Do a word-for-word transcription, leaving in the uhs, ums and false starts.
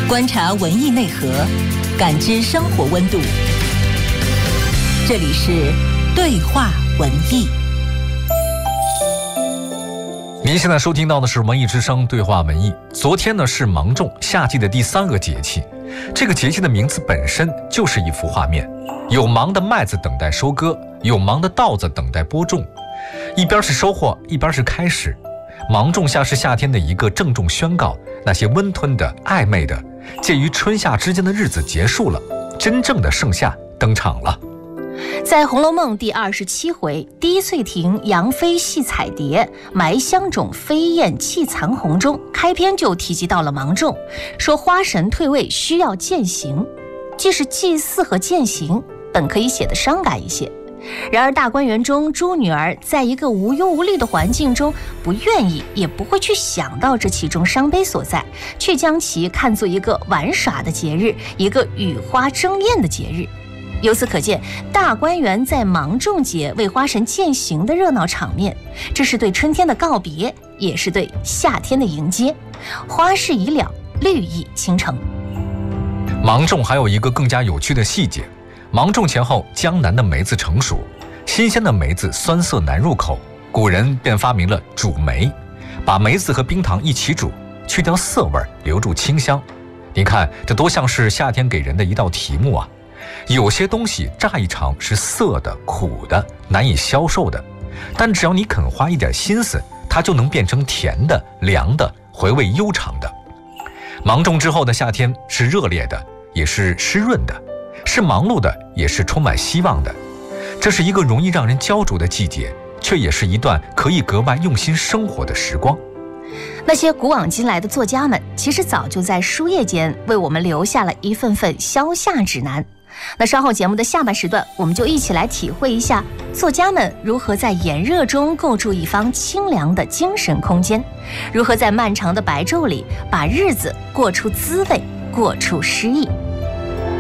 观察文艺内核，感知生活温度。这里是对话文艺。 您现在收听到的是文艺之声对话文艺。昨天呢是芒种，夏季的第三个节气。这个节气的名字本身就是一幅画面，有忙的麦子等待收割，有忙的稻子等待播种，一边是收获，一边是开始。芒种下是夏天的一个郑重宣告，那些温吞的、暧昧的、介于春夏之间的日子结束了，真正的盛夏登场了。 在《红楼梦》第二十七回“滴翠亭杨妃戏彩蝶，埋香冢飞燕泣残红”中，开篇就提及到了芒种，说花神退位需要践行。既是祭祀和践行，本可以写得伤感一些。然而大观园中诸女儿在一个无忧无虑的环境中，不愿意也不会去想到这其中伤悲所在，却将其看作一个玩耍的节日，一个雨花争艳的节日。由此可见，大观园在芒种节为花神践行的热闹场面，这是对春天的告别，也是对夏天的迎接。花事已了，绿意倾城。 芒种还有一个更加有趣的细节，芒种前后，江南的梅子成熟，新鲜的梅子酸涩难入口，古人便发明了煮梅，把梅子和冰糖一起煮，去掉涩味，留住清香。你看，这多像是夏天给人的一道题目啊！有些东西乍一尝是涩的、苦的、难以消受的，但只要你肯花一点心思，它就能变成甜的、凉的、回味悠长的。芒种之后的夏天是热烈的，也是湿润的，是忙碌的，也是充满希望的。这是一个容易让人焦灼的季节，却也是一段可以格外用心生活的时光。 那些古往今来的作家们，其实早就在书页间为我们留下了一份份消夏指南。那稍后节目的下半时段，我们就一起来体会一下作家们如何在炎热中构筑一方清凉的精神空间，如何在漫长的白昼里把日子过出滋味，过出诗意。